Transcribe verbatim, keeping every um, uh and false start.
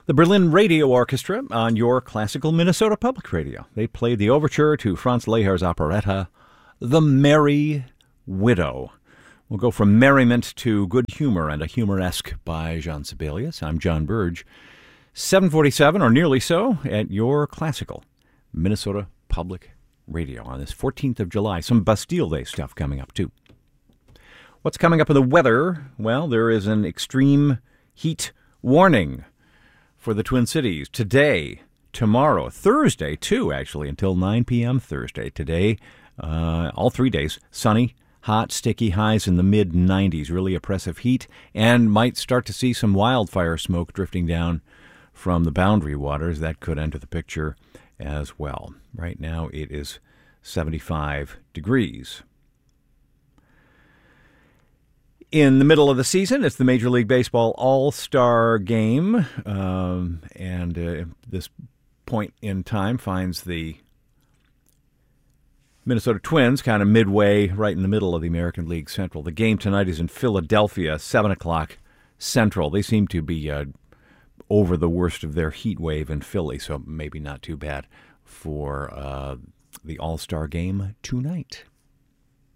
The Berlin Radio Orchestra on your classical Minnesota Public Radio. They played the overture to Franz Lehár's operetta, The Merry Widow. We'll go from merriment to good humor and a humoresque by Jean Sibelius. I'm John Burge. seven forty-seven, or nearly so, at your classical Minnesota Public Radio on this fourteenth of July. Some Bastille Day stuff coming up, too. What's coming up in the weather? Well, there is an extreme heat warning for the Twin Cities today, tomorrow, Thursday, too, actually, until nine p.m. Thursday. Today, uh, all three days, sunny, hot, sticky, highs in the mid nineties, really oppressive heat, and might start to see some wildfire smoke drifting down from the boundary waters. That could enter the picture as well. Right now, it is seventy-five degrees. In the middle of the season, it's the Major League Baseball All-Star Game, um, and uh, this point in time finds the Minnesota Twins kind of midway, right in the middle of the American League Central. The game tonight is in Philadelphia, seven o'clock Central. They seem to be uh, over the worst of their heat wave in Philly, so maybe not too bad for uh, the All-Star Game tonight.